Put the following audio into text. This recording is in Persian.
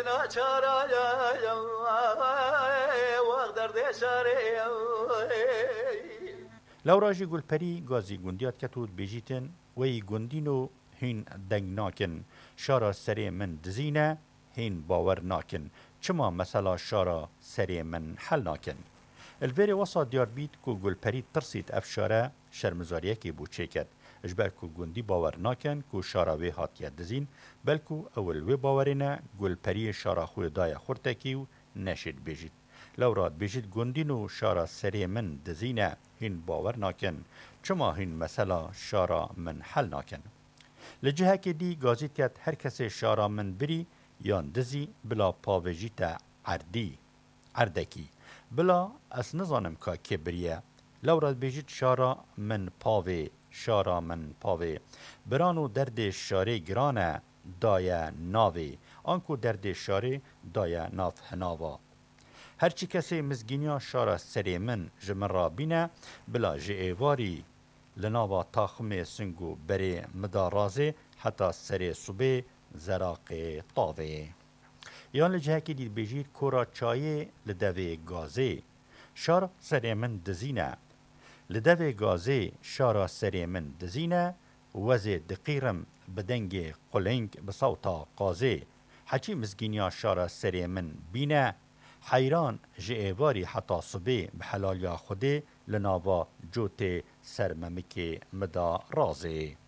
لوراجی گلپری گازی گندیات کتود بیجیتن وی گندینو هین دنگ ناکن شارا سری من دزینه هین باور ناکن چما مثلا شارا سری من حل ناکن الویری وصا دیار بید که گلپری ترسید افشاره شرمزاریه که بو چیکد اجبر که گندی باور ناکن که شارا وی هاتیه دزین بلکو اول وی باورینه گلپری شارا خوی دای خورتکیو نشید بیجید لوراد بیجید گندینو شارا سری من دزینه هین باور ناکن چما هین مثلا شارا من حل ناکن لجهه که دی گازید کد هر کسی شارا من بری یان دزی بلا پاوجیت عردکی بلا اس نظانم که بریه لوراد بیجید شارا من پاوه برانو درد شاره گرانه دایه ناوه آنکو درد شاره دایه ناف هناوا هرچی کسی مزگینیا شارا سری من جمن را بینه بلا جئیواری لناوا تاخم سنگو بری مدارازه حتی سری صبح زراق طاوه یان لجهه که دید بجید کورا چایه لدوه گازه شارا سری من دزینه لدوه گازه شارا سری من دزینه وزه دقیرم بدنگ قلنگ بصوتا قازه حچی مزگینیا شارا سری من بینه حیران جئیواری حتی صبح بحلالیا خوده لناوا جوت سرممک مدا رازه